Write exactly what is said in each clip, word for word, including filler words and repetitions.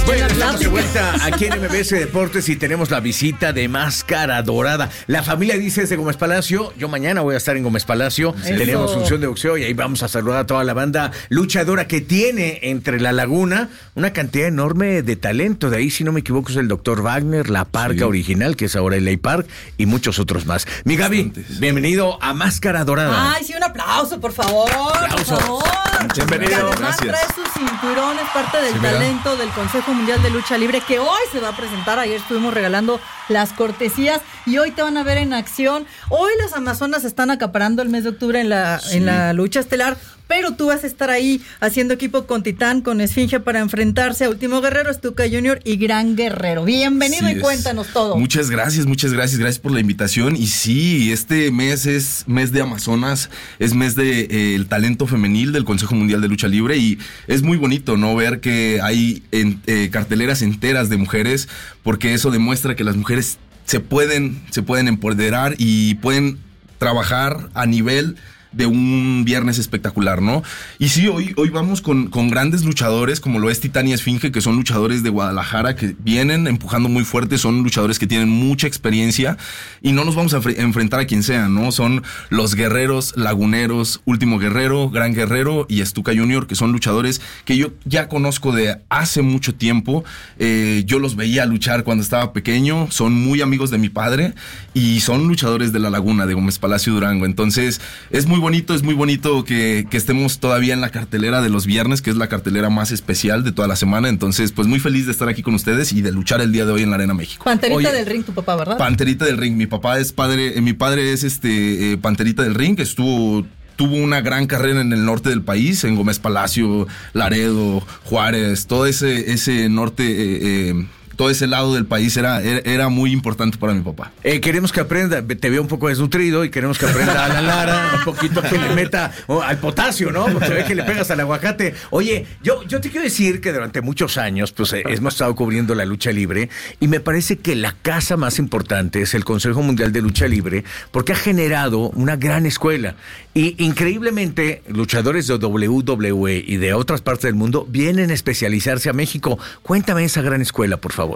Bueno, estamos de vuelta aquí en M B S Deportes y tenemos la visita de Máscara Dorada. La familia dice es de Gómez Palacio. Yo mañana voy a estar en Gómez Palacio. Eso. Tenemos función de boxeo y ahí vamos a saludar a toda la banda luchadora que tiene entre La Laguna una cantidad enorme de talento. De ahí, si no me equivoco, es el doctor Wagner, la Parca sí. original, que es ahora el Ley Park, y muchos otros más. Mi Gaby, Bastantes. bienvenido a Máscara Dorada. Ay, sí, un aplauso, por favor. Aplauso. Por favor. Bienvenido. Y además Gracias. trae su cinturón, es parte del sí, talento del Consejo Mundial de Lucha Libre, que hoy se va a presentar. Ayer estuvimos regalando las cortesías y hoy te van a ver en acción. Hoy las Amazonas están acaparando el mes de octubre en la, sí. en la lucha estelar, pero tú vas a estar ahí haciendo equipo con Titán, con Esfinge, para enfrentarse a Último Guerrero, Stuka Junior y Gran Guerrero. Bienvenido sí, y cuéntanos todo. Muchas gracias, muchas gracias, gracias por la invitación. Y sí, este mes es mes de Amazonas, es mes de eh, el talento femenil del Consejo Mundial de Lucha Libre y es muy bonito, ¿no? Ver que hay en, eh, carteleras enteras de mujeres, porque eso demuestra que las mujeres se pueden, se pueden empoderar y pueden trabajar a nivel de un viernes espectacular, ¿no? Y sí, hoy, hoy vamos con, con grandes luchadores, como lo es Titán y Esfinge, que son luchadores de Guadalajara, que vienen empujando muy fuerte, son luchadores que tienen mucha experiencia, y no nos vamos a fre- enfrentar a quien sea, ¿no? Son los guerreros, laguneros, Último Guerrero, Gran Guerrero y Stuka Junior, que son luchadores que yo ya conozco de hace mucho tiempo. Eh, yo los veía luchar cuando estaba pequeño, son muy amigos de mi padre, y son luchadores de La Laguna, de Gómez Palacio, Durango. Entonces, es muy bonito, es muy bonito que, que estemos todavía en la cartelera de los viernes, que es la cartelera más especial de toda la semana. Entonces, pues muy feliz de estar aquí con ustedes y de luchar el día de hoy en la Arena México. Panterita Oye, del Ring, tu papá, ¿verdad? Panterita del Ring, mi papá es padre, eh, mi padre es este eh, Panterita del Ring, que estuvo... Tuvo una gran carrera en el norte del país, en Gómez Palacio, Laredo, Juárez, todo ese, ese norte... Eh, eh, todo ese lado del país era, era, era muy importante para mi papá. Eh, queremos que aprenda, te veo un poco desnutrido y queremos que aprenda a la Lara, un poquito que le meta oh, al potasio, ¿no? Porque se ve que le pegas al aguacate. Oye, yo, yo te quiero decir que durante muchos años, pues eh, hemos estado cubriendo la lucha libre y me parece que la casa más importante es el Consejo Mundial de Lucha Libre, porque ha generado una gran escuela. Y increíblemente, luchadores de W W E y de otras partes del mundo vienen a especializarse a México. Cuéntame esa gran escuela, por favor.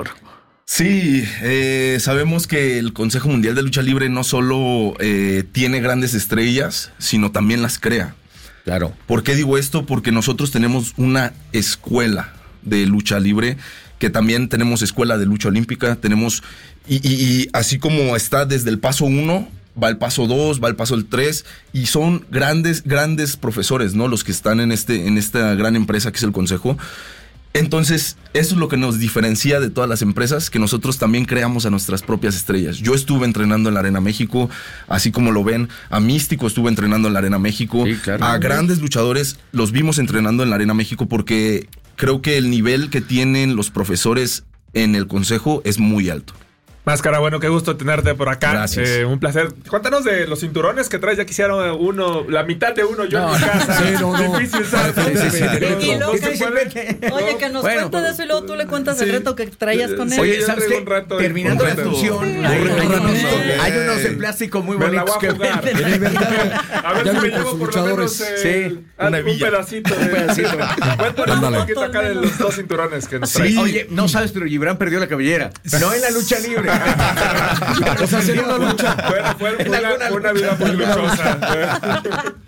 Sí, eh, sabemos que el Consejo Mundial de Lucha Libre no solo eh, tiene grandes estrellas, sino también las crea. Claro. ¿Por qué digo esto? Porque nosotros tenemos una escuela de lucha libre, que también tenemos escuela de lucha olímpica, tenemos, y, y, y así como está desde el paso uno, va el paso dos, va el paso el tres, y son grandes, grandes profesores, ¿no? Los que están en este, en esta gran empresa que es el Consejo. Entonces, eso es lo que nos diferencia de todas las empresas, que nosotros también creamos a nuestras propias estrellas. Yo estuve entrenando en la Arena México, así como lo ven, a Místico estuve entrenando en la Arena México, sí, claro. A grandes luchadores los vimos entrenando en la Arena México, porque creo que el nivel que tienen los profesores en el Consejo es muy alto. Máscara, bueno, qué gusto tenerte por acá. Gracias. Eh, un placer. Cuéntanos de los cinturones que traes. Ya quisiera uno, la mitad de uno yo no, en mi casa. Sí, no, no. Difícil, ¿sabes? Sí, sí, sí, y luego que, oye, que nos bueno, cuente de eso y luego tú le cuentas sí. el reto que traías con él. Oye, ¿sabes qué? Rato, Terminando la función, sí. hay, hay, unos, hay unos de plástico muy bonitos que venden. A ver si me llevo por lo menos eh, sí. un pedacito. Un pedacito. Cuéntanos un poquito acá de los dos cinturones que nos traes. Oye, no sabes, pero Gibran perdió la cabellera. No en la lucha libre. O sea, sería una lucha. Fue, fue, fue, una, fue una vida muy luchosa.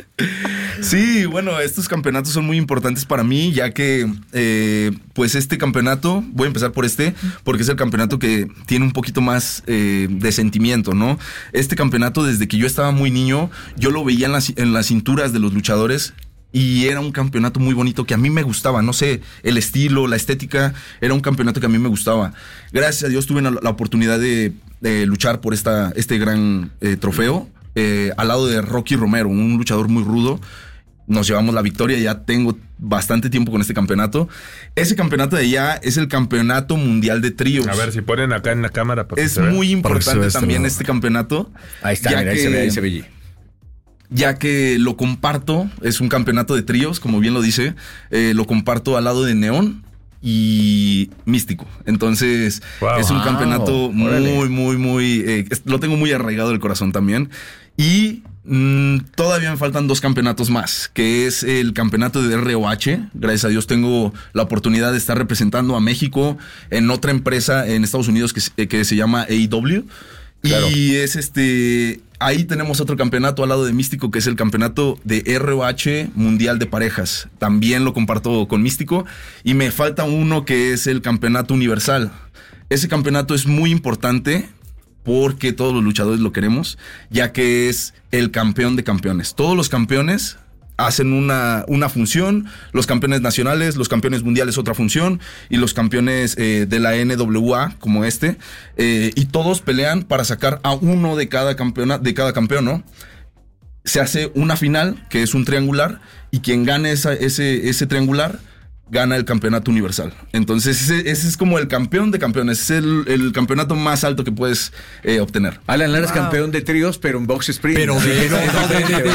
Sí, bueno, estos campeonatos son muy importantes para mí, ya que eh, pues este campeonato, voy a empezar por este, porque es el campeonato que tiene un poquito más eh, de sentimiento, ¿no? Este campeonato, desde que yo estaba muy niño, yo lo veía en las, en las cinturas de los luchadores. Y era un campeonato muy bonito que a mí me gustaba, no sé, el estilo, la estética, era un campeonato que a mí me gustaba. Gracias a Dios tuve la, la oportunidad de, de luchar por esta, este gran eh, trofeo, eh, al lado de Rocky Romero, un luchador muy rudo. Nos llevamos la victoria, ya tengo bastante tiempo con este campeonato. Ese campeonato de allá es el campeonato mundial de tríos. A ver si ponen acá en la cámara. Para es muy importante también este campeonato. Ahí está, mira, ahí se ve, ahí se ve allí. Ya que lo comparto, es un campeonato de tríos, como bien lo dice, eh, lo comparto al lado de Neón y Místico. Entonces, wow, es un campeonato wow, muy, muy, muy... Eh, lo tengo muy arraigado del corazón también. Y Mm, todavía me faltan dos campeonatos más, que es el campeonato de R O H. Gracias a Dios tengo la oportunidad de estar representando a México en otra empresa en Estados Unidos que, que se llama A E W. Claro. Y es este... Ahí tenemos otro campeonato al lado de Místico, que es el campeonato de R O H Mundial de Parejas. También lo comparto con Místico. Y me falta uno que es el campeonato universal. Ese campeonato es muy importante porque todos los luchadores lo queremos, ya que es el campeón de campeones. Todos los campeones hacen una, una función, los campeones nacionales, los campeones mundiales otra función, y los campeones eh, de la N W A, como este, eh, y todos pelean para sacar a uno de cada, campeona, de cada campeón, ¿no? Se hace una final, que es un triangular, y quien gane esa, ese, ese triangular gana el campeonato universal. Entonces ese, ese es como el campeón de campeones, es el, el campeonato más alto que puedes eh, obtener. Alan Lara es wow. campeón de tríos, pero en box sprint. Pero de, no, no, de, de, de, de,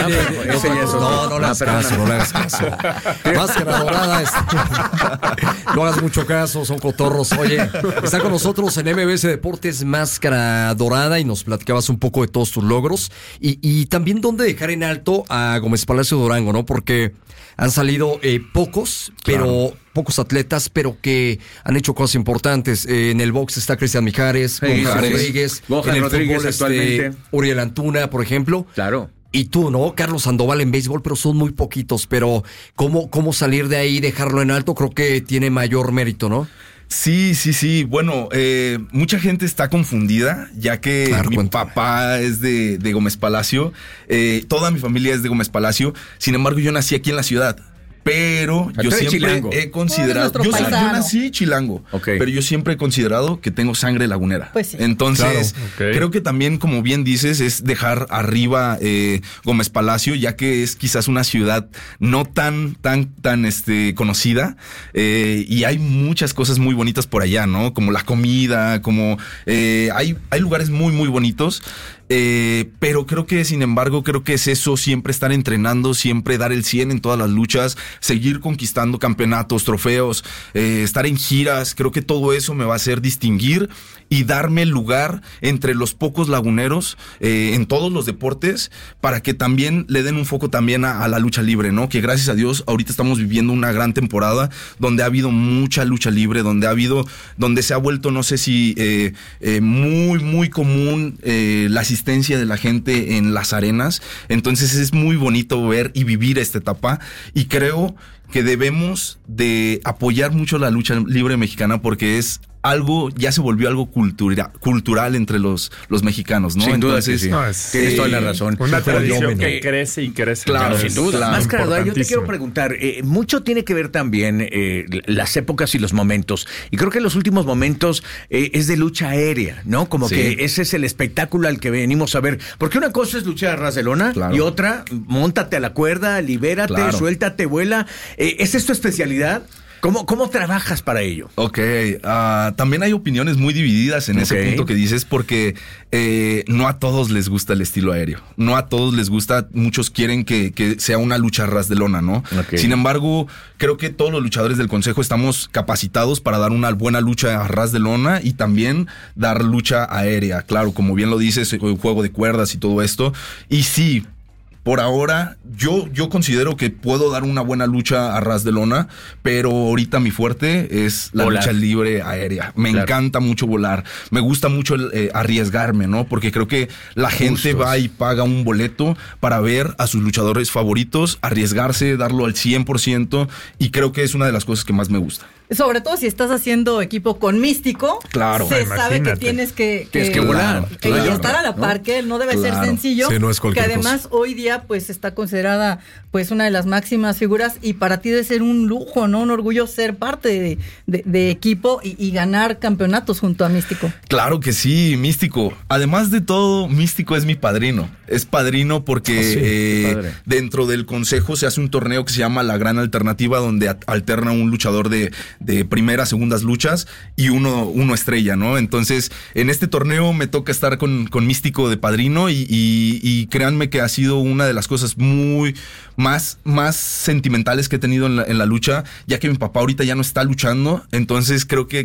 no, no le hagas caso, no le hagas caso. Máscara Dorada, es, no hagas mucho caso, son cotorros. Oye, está con nosotros en M B S Deportes Máscara Dorada y nos platicabas un poco de todos tus logros y, y también dónde dejar en alto a Gómez Palacio Durango, ¿no? Porque han salido eh, pocos, pero claro. pocos atletas, pero que han hecho cosas importantes. Eh, en el box está Cristian Mijares, hey, Gohan Rodríguez, Gohan en el Rodríguez fútbol actualmente. Este, Uriel Antuna, por ejemplo. Claro. Y tú, ¿no? Carlos Sandoval en béisbol, pero son muy poquitos. Pero cómo, cómo salir de ahí y dejarlo en alto, creo que tiene mayor mérito, ¿no? Sí, sí, sí. Bueno, eh, mucha gente está confundida, ya que claro, mi cuéntame. papá es de, de Gómez Palacio, eh, toda mi familia es de Gómez Palacio, sin embargo yo nací aquí en la ciudad. Pero yo siempre chilango. he considerado... Yo, yo nací chilango, okay. pero yo siempre he considerado que tengo sangre lagunera. Pues sí. Entonces, claro. okay. creo que también, como bien dices, es dejar arriba eh, Gómez Palacio, ya que es quizás una ciudad no tan, tan, tan este, conocida. Eh, y hay muchas cosas muy bonitas por allá, ¿no? Como la comida, como... Eh, hay, hay lugares muy, muy bonitos. Eh, pero creo que, sin embargo, creo que es eso, siempre estar entrenando, siempre dar el cien en todas las luchas, seguir conquistando campeonatos, trofeos, eh, estar en giras. Creo que todo eso me va a hacer distinguir y darme lugar entre los pocos laguneros eh, en todos los deportes, para que también le den un foco también a, a la lucha libre, ¿no? Que gracias a Dios ahorita estamos viviendo una gran temporada donde ha habido mucha lucha libre, donde ha habido, donde se ha vuelto, no sé si eh, eh, muy, muy común eh, la asistencia de la gente en las arenas. Entonces es muy bonito ver y vivir esta etapa, y creo que debemos de apoyar mucho la lucha libre mexicana, porque es algo, ya se volvió algo cultura, cultural entre los, los mexicanos, ¿no? Sin Entonces, duda que sí. no, tienes eh, toda la razón. Una tradición que crece y crece. Claro, sin duda. Claro, Máscara Dorada, yo te quiero preguntar, eh, mucho tiene que ver también eh, las épocas y los momentos. Y creo que los últimos momentos eh, es de lucha aérea, ¿no? Como sí. que ese es el espectáculo al que venimos a ver. Porque una cosa es luchar a ras de lona, claro. y otra, móntate a la cuerda, libérate, claro. suéltate, vuela. Eh, ¿Es esto especialidad? ¿Cómo, ¿Cómo trabajas para ello? Ok, uh, también hay opiniones muy divididas en okay. ese punto que dices, porque eh, no a todos les gusta el estilo aéreo, no a todos les gusta, muchos quieren que, que sea una lucha a ras de lona, ¿no? Okay. Sin embargo, creo que todos los luchadores del consejo estamos capacitados para dar una buena lucha a ras de lona y también dar lucha aérea, claro, como bien lo dices, el juego de cuerdas y todo esto, y sí, por ahora, yo, yo considero que puedo dar una buena lucha a ras de lona, pero ahorita mi fuerte es la volar. lucha libre aérea. Me claro. encanta mucho volar. Me gusta mucho el, eh, arriesgarme, ¿no? Porque creo que la gente Justos. va y paga un boleto para ver a sus luchadores favoritos, arriesgarse, darlo al cien por ciento, y creo que es una de las cosas que más me gusta. Sobre todo si estás haciendo equipo con Místico, claro, se imagínate. sabe que tienes que, que, tienes que volar, que claro, estar a la par, ¿no? Que no debe claro. ser sencillo, sí, no es que además cosa. hoy día pues está considerada pues una de las máximas figuras, y para ti debe ser un lujo, ¿no? Un orgullo ser parte de, de, de equipo y, y ganar campeonatos junto a Místico. Claro que sí, Místico. Además de todo, Místico es mi padrino. Es padrino porque oh, sí, eh, dentro del consejo se hace un torneo que se llama La Gran Alternativa, donde alterna un luchador de, de primeras, segundas luchas y uno, uno estrella, ¿no? Entonces, en este torneo me toca estar con, con Místico de padrino, y, y, y créanme que ha sido una de las cosas muy más, más sentimentales que he tenido en la, en la lucha, ya que mi papá ahorita ya no está luchando. Entonces creo que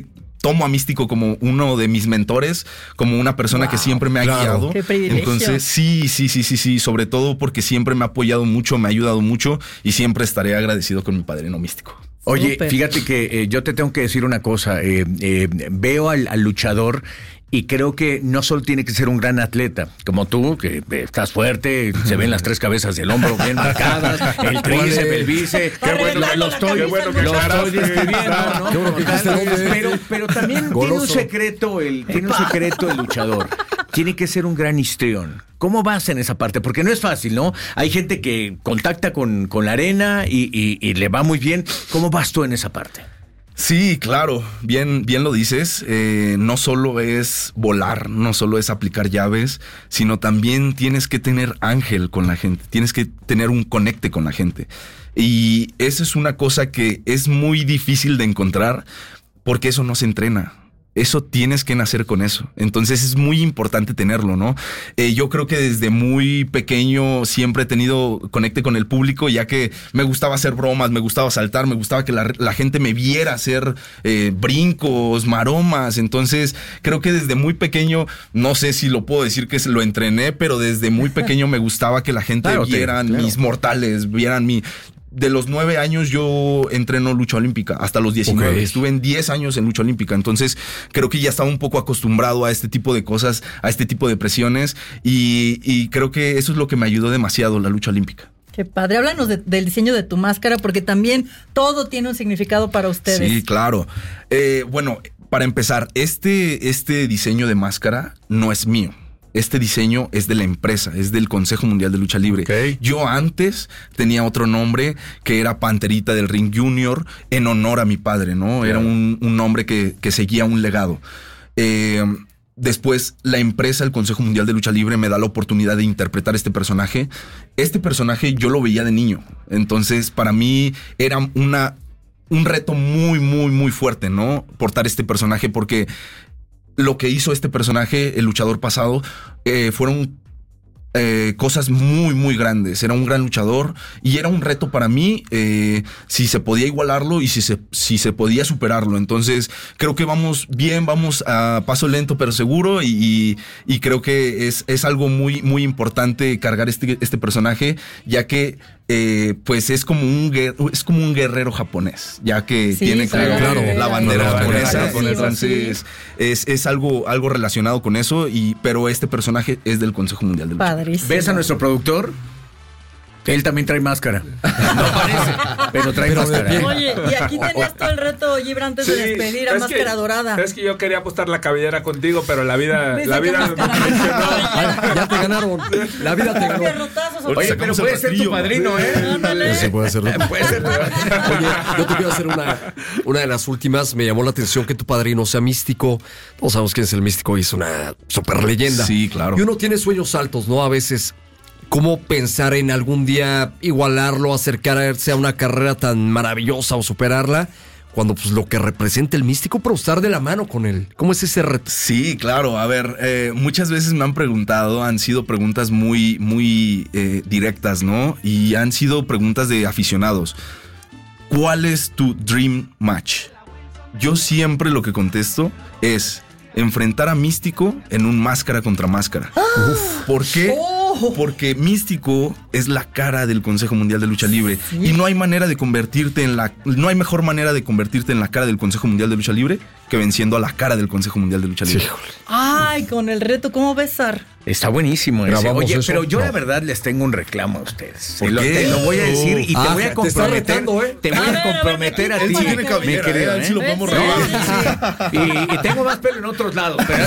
tomo a Místico como uno de mis mentores, como una persona wow, que siempre me ha claro. guiado. Qué privilegio. Entonces, sí, sí, sí, sí, sí, sobre todo porque siempre me ha apoyado mucho, me ha ayudado mucho y siempre estaré agradecido con mi padrino Místico. Oye, Super. fíjate que eh, yo te tengo que decir una cosa, eh, eh, veo al, al luchador y creo que no solo tiene que ser un gran atleta, como tú, que eh, estás fuerte, se ven las tres cabezas del hombro bien marcadas, el tríceps, el bíceps, qué bueno, lo estoy, qué bueno que lo estoy describiendo, ¿no? Qué bueno que pero, pero también Goloso. tiene un secreto, el, tiene un secreto el luchador. Tiene que ser un gran histrión. ¿Cómo vas en esa parte? Porque no es fácil, ¿no? Hay gente que contacta con, con la arena y, y, y le va muy bien. ¿Cómo vas tú en esa parte? Sí, claro, bien, bien lo dices. Eh, no solo es volar, no solo es aplicar llaves, sino también tienes que tener ángel con la gente, tienes que tener un conecte con la gente. Y eso es una cosa que es muy difícil de encontrar porque eso no se entrena. Eso tienes que nacer con eso. Entonces es muy importante tenerlo, ¿no? Eh, yo creo que desde muy pequeño siempre he tenido conecte con el público, ya que me gustaba hacer bromas, me gustaba saltar, me gustaba que la, la gente me viera hacer eh, brincos, maromas. Entonces creo que desde muy pequeño, no sé si lo puedo decir que lo entrené, pero desde muy pequeño me gustaba que la gente claro, viera claro. mis mortales, vieran mi... De los nueve años yo entreno lucha olímpica hasta los diecinueve. Okay. Estuve en diez años en lucha olímpica. Entonces creo que ya estaba un poco acostumbrado a este tipo de cosas, a este tipo de presiones. Y, y creo que eso es lo que me ayudó demasiado, la lucha olímpica. Qué padre. Háblanos de, del diseño de tu máscara, porque también todo tiene un significado para ustedes. Sí, claro. Eh, bueno, para empezar, este, este diseño de máscara no es mío. Este diseño es de la empresa, es del Consejo Mundial de Lucha Libre. Okay. Yo antes tenía otro nombre que era Panterita del Ring Junior en honor a mi padre, ¿no? Yeah. Era un, un nombre que, que seguía un legado. Eh, después la empresa, el Consejo Mundial de Lucha Libre, me da la oportunidad de interpretar este personaje. Este personaje yo lo veía de niño. Entonces para mí era una, un reto muy, muy, muy fuerte, ¿no? Portar este personaje porque... Lo que hizo este personaje, el luchador pasado, eh, fueron eh, cosas muy, muy grandes. Era un gran luchador y era un reto para mí eh, si se podía igualarlo y si se, si se podía superarlo. Entonces, creo que vamos bien, vamos a paso lento pero seguro y, y, y creo que es, es algo muy, muy importante cargar este, este personaje, ya que Eh, pues es como un es como un guerrero japonés, ya que sí, tiene claro, claro, la bandera claro, japonesa, sí, entonces sí. es, es algo, algo relacionado con eso, y pero este personaje es del Consejo Mundial de Lucha. Padrísimo. ¿Ves a nuestro productor? Él también trae máscara. No parece, pero trae pero máscara. ¿Eh? Oye, y aquí tenías todo el reto, Gibran, antes sí, de despedir a Máscara que, Dorada. Es que yo quería apostar la cabellera contigo, pero la vida... La vida no, ya, ya te ganaron. La vida te ganó. Oye, pero puede ser tu padrino, ¿eh? No se puede hacerlo. Puede ser. Oye, yo te quiero hacer una, una de las últimas. Me llamó la atención que tu padrino sea místico. Todos sabemos quién es el místico y es una super leyenda. Sí, claro. Y uno tiene sueños altos, ¿no? A veces... ¿Cómo pensar en algún día igualarlo, acercarse a una carrera tan maravillosa o superarla? Cuando pues lo que representa el místico, pero estar de la mano con él. ¿Cómo es ese reto? Sí, claro. A ver, eh, muchas veces me han preguntado, han sido preguntas muy, muy eh, directas, ¿no? Y han sido preguntas de aficionados. ¿Cuál es tu dream match? Yo siempre lo que contesto es enfrentar a Místico en un máscara contra máscara. ¡Ah! ¿Por qué? Oh. Porque Místico es la cara del Consejo Mundial de Lucha Libre. ¿Sí? Y no hay manera de convertirte en la... No hay mejor manera de convertirte en la cara del Consejo Mundial de Lucha Libre que venciendo a la cara del Consejo Mundial de Lucha Libre. Sí. Ay, con el reto, ¿cómo besar? Está buenísimo ese. Oye, eso? pero yo no. la verdad les tengo un reclamo a ustedes. ¿Por lo, qué? Te lo voy a decir y ah, te voy a comprometer. Te, retando, ¿eh? te voy a, a comprometer a, ver, a, a ti. Él sí tiene cabellera, mi querido, ¿eh? ¿eh? Sí lo podemos no, reír. sí, sí. Y, y tengo más pelo en otros lados. Pero,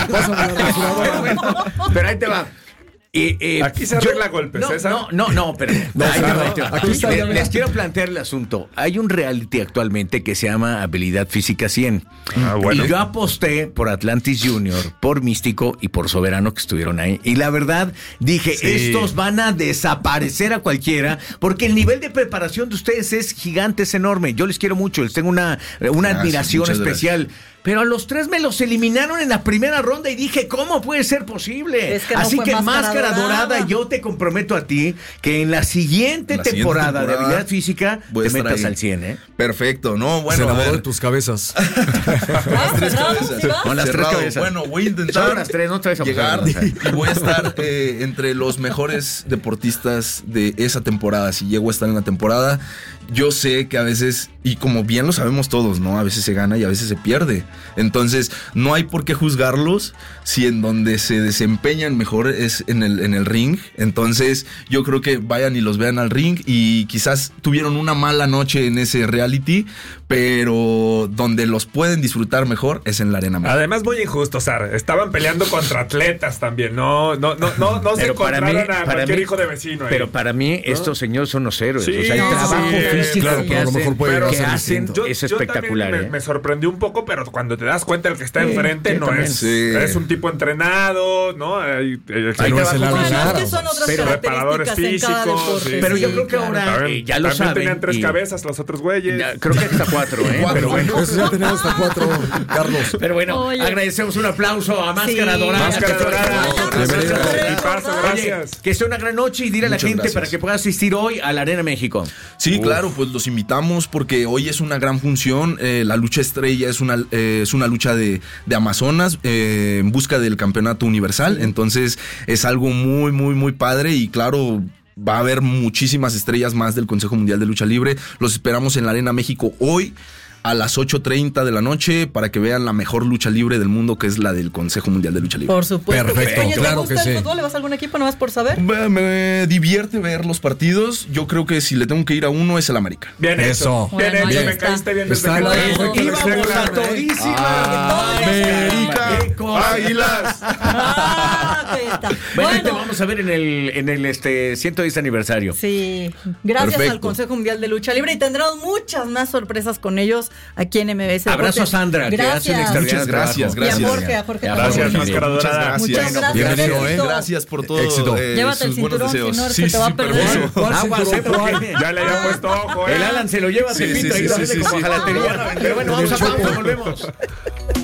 pero, bueno, pero ahí te va. Eh, eh, aquí se arregla yo, golpes, no, César. No, no, no, pero no, ahí no, te va, aquí está, les, les quiero plantear el asunto. Hay un reality actualmente que se llama Habilidad Física cien. Ah, bueno. Y yo aposté por Atlantis Junior, por Místico y por Soberano que estuvieron ahí. Y la verdad, dije, sí. estos van a desaparecer a cualquiera porque el nivel de preparación de ustedes es gigante, es enorme. Yo les quiero mucho, les tengo una, una gracias, admiración especial. Gracias. pero a los tres me los eliminaron en la primera ronda y dije, ¿cómo puede ser posible? Es que no Así fue que Máscara Máscara Dorada. Dorada, yo te comprometo a ti que en la siguiente, La temporada, siguiente temporada de habilidad física voy a te estar metas ahí. al cien, ¿eh? Perfecto, no, bueno. Se a enamoró ver. de tus cabezas. Ah, Tres cerrado, cabezas. ¿sí va? Con las tres Cerrado. cabezas. Bueno, voy a intentar Son las tres, no te vayas a llegar pasar, o sea. y voy a estar eh, entre los mejores deportistas de esa temporada. Si llego a estar en la temporada, yo sé que a veces, y como bien lo sabemos todos, ¿no? A veces se gana y a veces se pierde. Entonces, no hay por qué juzgarlos si en donde se desempeñan mejor es en el, en el ring. Entonces, yo creo que vayan y los vean al ring y quizás tuvieron una mala noche en ese reality, pero donde los pueden disfrutar mejor es en la Arena México. Además, muy injusto, Sar. Estaban peleando contra atletas también. No, no, no, no, no se Pero para encontraron mí- a para cualquier mí- hijo de vecino. ahí. Pero para mí, estos señores son los héroes. Sí, o sea, el no, trabajo sí, físico claro, que pero a lo hacen, mejor puede Pero que ser hacen distinto. es yo espectacular. también ¿eh? me, me sorprendió un poco, pero cuando te das cuenta el que está Sí, enfrente yo no también. es, Sí. es un tipo entrenado, ¿no? Hay, hay- Hay no es el trabajo- Alan Bueno, es Lara. que son otras Pero preparadores características en cada físicos, deporte. sí. Pero yo sí, creo que claro. ahora También- eh, ya lo también saben. tenían tres y- cabezas los otros güeyes. Ya, creo que hasta cuatro, ¿eh? Cuatro. Pero bueno. Pues ya tenían hasta cuatro, Carlos. Pero bueno, Oye. agradecemos un aplauso a Máscara Sí. Dorada. Máscara que fue- Dorada. Bienvenido. Equipazo, Oye, gracias. que sea una gran noche y dile a la Muchas gente gracias. para que pueda asistir hoy a la Arena México. Sí, claro, pues los invitamos porque hoy es una gran función. Eh, la lucha estrella es una, eh, es una lucha de, de Amazonas eh, en busca del campeonato universal. Entonces es algo muy, muy, muy padre y claro, va a haber muchísimas estrellas más del Consejo Mundial de Lucha Libre. Los esperamos en la Arena México hoy a las ocho treinta de la noche para que vean la mejor lucha libre del mundo, que es la del Consejo Mundial de Lucha Libre. Por supuesto. Perfecto, Oye, ¿te claro gusta que el sí. fútbol? ¿Le vas a algún equipo nomás por saber? Me, me divierte ver los partidos. Yo creo que si le tengo que ir a uno es el América. Bien Eso. hecho. Bien Bueno, hecho, ahí me está. caíste bien desde Está que la te- correcta te- Íbamos te- a te- todísimas. América, Qué cosa. Águilas. Ah, ahí está. Bueno, ahí te Bueno, vamos a ver en el, en el este, ciento diez aniversario. sí, gracias Perfecto. al Consejo Mundial de Lucha Libre y tendremos muchas más sorpresas con ellos aquí en M B S. Abrazo a Deportes. Sandra, que hace un Gracias. extraordinario Muchas gracias, trabajo. Y gracias. a Jorge, a Jorge. Gracias, también. Máscara Muchas Dorada. gracias. Muchas gracias. Bienvenido, ¿eh? éxito. Gracias por todo. Éxito. eh, Llévate el sus buenos cinturón, deseos. si no, se te va a perder. permiso. ¿Cuál Aguas, cinturón? ¿eh? Porque Ya le había puesto ojo, ¿eh? el Alan se lo lleva a Sí, Tepito sí, y sí, lo sí, hace sí, como sí. jalatería. Pero bueno, vamos a pausa, volvemos.